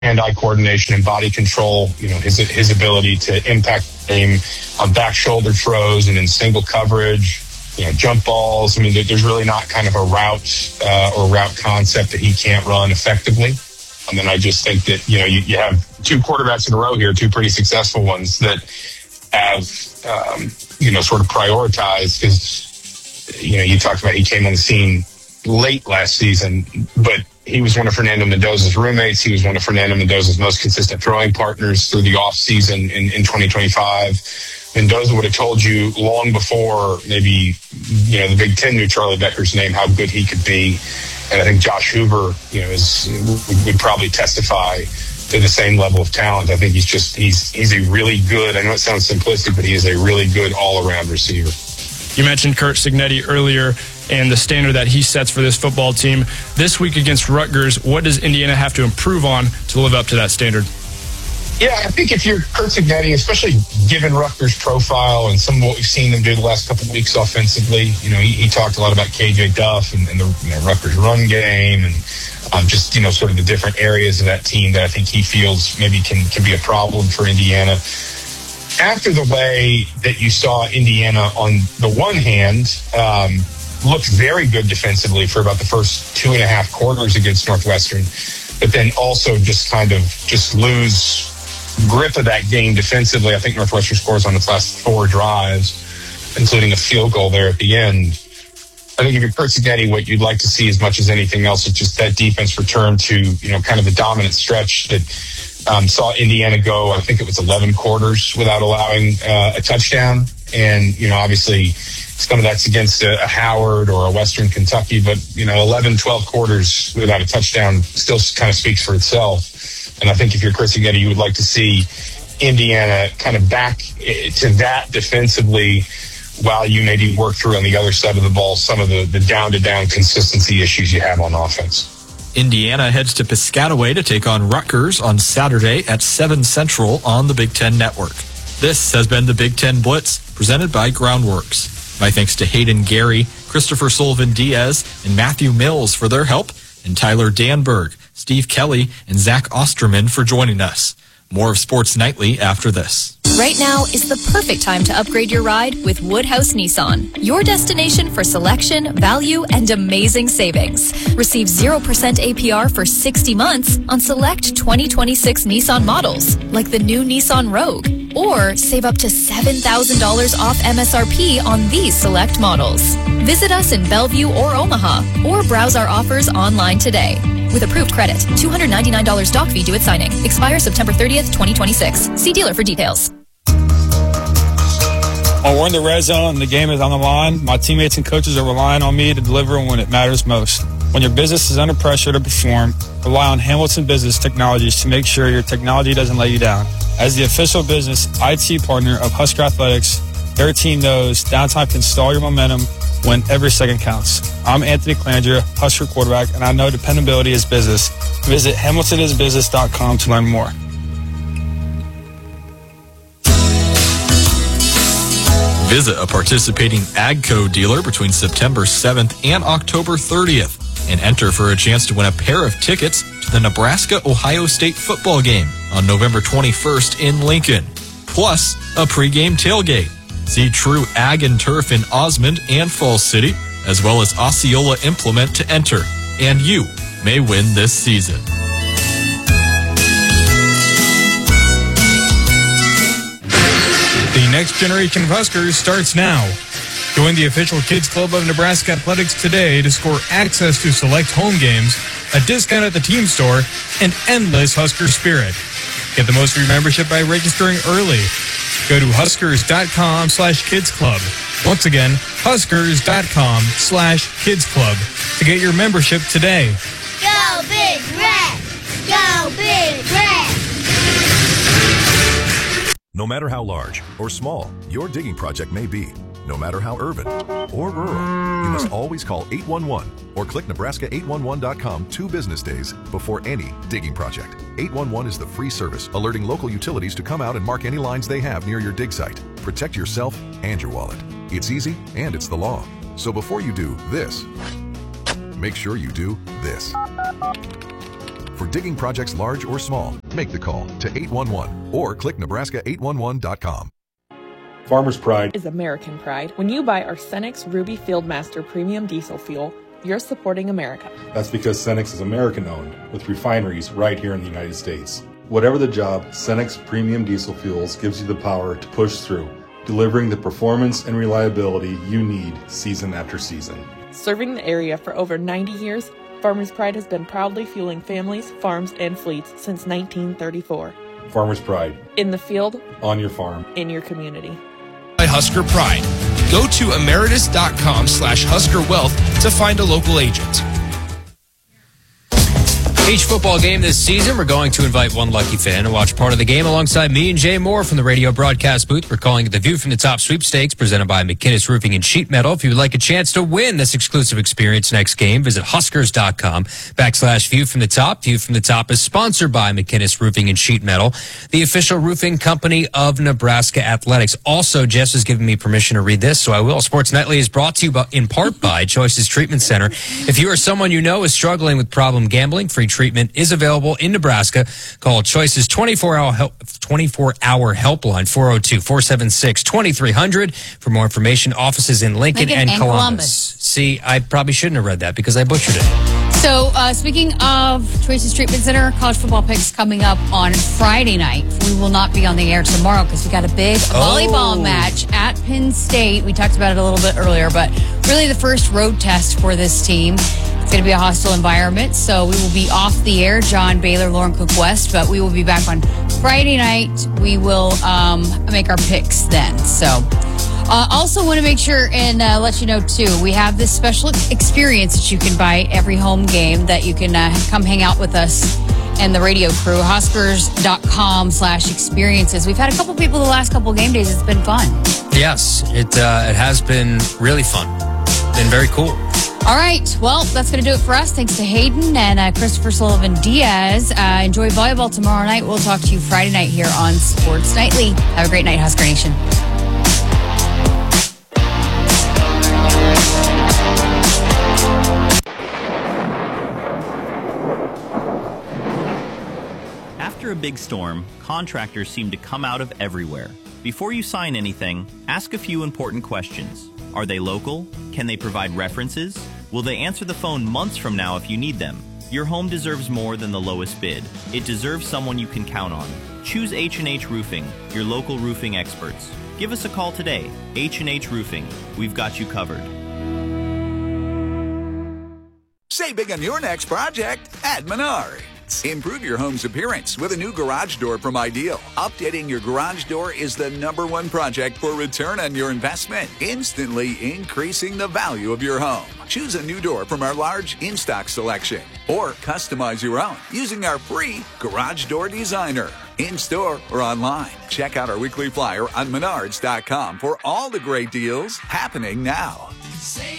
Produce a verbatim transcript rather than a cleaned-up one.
hand-eye coordination and body control, you know, his his ability to impact the game on back shoulder throws and in single coverage, you know, jump balls. I mean, there's really not kind of a route uh, or route concept that he can't run effectively. And then I just think that, you know, you, you have two quarterbacks in a row here, two pretty successful ones that have, um, you know, sort of prioritized, because, you know, you talked about he came on the scene late last season, but he was one of Fernando Mendoza's roommates. He was one of Fernando Mendoza's most consistent throwing partners through the offseason in, in twenty twenty-five. Mendoza would have told you long before maybe, you know, the Big Ten knew Charlie Becker's name, how good he could be. And I think Josh Hoover, you know, is would probably testify to the same level of talent. I think he's just, he's he's a really good, I know it sounds simplistic, but he is a really good all-around receiver. You mentioned Curt Cignetti earlier and the standard that he sets for this football team. This week against Rutgers, what does Indiana have to improve on to live up to that standard? Yeah, I think if you're Curt Cignetti, especially given Rutgers' profile and some of what we've seen them do the last couple of weeks offensively, you know, he, he talked a lot about K J Duff and, and the you know, Rutgers run game and um, just, you know, sort of the different areas of that team that I think he feels maybe can, can be a problem for Indiana. After the way that you saw Indiana on the one hand um, look very good defensively for about the first two and a half quarters against Northwestern, but then also just kind of just lose grip of that game defensively. I think Northwestern scores on its last four drives, including a field goal there at the end. I think if you're Curt Cignetti, what you'd like to see as much as anything else is just that defense return to, you know, kind of the dominant stretch that um, saw Indiana go, I think it was eleven quarters without allowing uh, a touchdown. And, you know, obviously some of that's against a, a Howard or a Western Kentucky, but, you know, eleven, twelve quarters without a touchdown still kind of speaks for itself. And I think if you're Curt Cignetti, you would like to see Indiana kind of back to that defensively while you maybe work through on the other side of the ball some of the, the down-to-down consistency issues you have on offense. Indiana heads to Piscataway to take on Rutgers on Saturday at seven Central on the Big Ten Network. This has been the Big Ten Blitz, presented by Groundworks. My thanks to Hayden Gary, Christopher Sullivan-Diaz, and Matthew Mills for their help, and Tyler Danberg, Steve Kelly, and Zach Osterman for joining us. More of Sports Nightly after this. Right now is the perfect time to upgrade your ride with Woodhouse Nissan, your destination for selection, value, and amazing savings. Receive zero percent A P R for sixty months on select twenty twenty-six Nissan models, like the new Nissan Rogue, or save up to seven thousand dollars off M S R P on these select models. Visit us in Bellevue or Omaha, or browse our offers online today. With approved credit, two hundred ninety-nine dollars doc fee due at signing. Expires September thirtieth, twenty twenty-six. See dealer for details. Oh, we're in the red zone and the game is on the line. My teammates and coaches are relying on me to deliver when it matters most. When your business is under pressure to perform, rely on Hamilton Business Technologies to make sure your technology doesn't let you down. As the official business I T partner of Husker Athletics, their team knows downtime can stall your momentum when every second counts. I'm Anthony Clandria, Husker quarterback, and I know dependability is business. Visit hamilton is business dot com to learn more. Visit a participating AGCO dealer between September seventh and October thirtieth and enter for a chance to win a pair of tickets to the Nebraska-Ohio State football game on November twenty-first in Lincoln, plus a pregame tailgate. See True Ag and Turf in Osmond and Falls City, as well as Osceola Implement to enter, and you may win this season. The next generation of Huskers starts now. Join the official Kids Club of Nebraska Athletics today to score access to select home games, a discount at the team store, and endless Husker spirit. Get the most of your membership by registering early. Go to huskers.com slash kids club. Once again, huskers.com slash kids club to get your membership today. Go Big Red! Go Big Red! No matter how large or small your digging project may be, no matter how urban or rural, you must always call eight one one or click Nebraska eight one one dot com two business days before any digging project. eight one one is the free service alerting local utilities to come out and mark any lines they have near your dig site. Protect yourself and your wallet. It's easy and it's the law. So before you do this, make sure you do this. For digging projects large or small, make the call to eight one one or click Nebraska eight one one dot com. Farmer's Pride is American pride. When you buy Arsenic's Ruby Fieldmaster Premium Diesel Fuel, you're supporting America. That's because Cenex is American-owned, with refineries right here in the United States. Whatever the job, Cenex Premium Diesel Fuels gives you the power to push through, delivering the performance and reliability you need season after season. Serving the area for over ninety years, Farmer's Pride has been proudly fueling families, farms, and fleets since nineteen thirty-four. Farmer's Pride. In the field. On your farm. In your community. Husker Pride. Go to emeritus.com slash Husker Wealth to find a local agent. Each football game this season, we're going to invite one lucky fan to watch part of the game alongside me and Jay Moore from the radio broadcast booth. We're calling it the View from the Top Sweepstakes, presented by McKinnis Roofing and Sheet Metal. If you would like a chance to win this exclusive experience next game, visit huskers.com backslash View from the Top. View from the Top is sponsored by McKinnis Roofing and Sheet Metal, the official roofing company of Nebraska Athletics. Also, Jess has given me permission to read this, so I will. Sports Nightly is brought to you in part by Choices Treatment Center. If you or someone you know is struggling with problem gambling, free treatment is available in Nebraska. Call Choice's twenty-four hour help, twenty-four hour helpline, four oh two, four seven six, two three zero zero. For more information, offices in Lincoln, Lincoln and, and Columbus. Columbus. See, I probably shouldn't have read that because I butchered it. So, uh, speaking of Choices Treatment Center, college football picks coming up on Friday night. We will not be on the air tomorrow because we got a big oh. volleyball match at Penn State. We talked about it a little bit earlier, but really the first road test for this team. It's going to be a hostile environment, so we will be off the air, John Baylor, Lauren Cook West, but we will be back on Friday night. We will um, make our picks then. So, uh, also want to make sure and uh, let you know, too, we have this special experience that you can buy every home game that you can uh, come hang out with us and the radio crew, huskers.com slash experiences. We've had a couple people the last couple game days. It's been fun. Yes, it, uh, it has been really fun. Been very cool. All right. Well, that's going to do it for us. Thanks to Hayden and uh, Christopher Sullivan Diaz. Uh, enjoy volleyball tomorrow night. We'll talk to you Friday night here on Sports Nightly. Have a great night, Husker Nation. After a big storm, contractors seem to come out of everywhere. Before you sign anything, ask a few important questions. Are they local? Can they provide references? Will they answer the phone months from now if you need them? Your home deserves more than the lowest bid. It deserves someone you can count on. Choose H and H Roofing, your local roofing experts. Give us a call today. H and H Roofing. We've got you covered. Say big on your next project at Menards. Improve your home's appearance with a new garage door from Ideal. Updating your garage door is the number one project for return on your investment, instantly increasing the value of your home. Choose a new door from our large in-stock selection or customize your own using our free Garage Door Designer. In-store or online. Check out our weekly flyer on menards dot com for all the great deals happening now.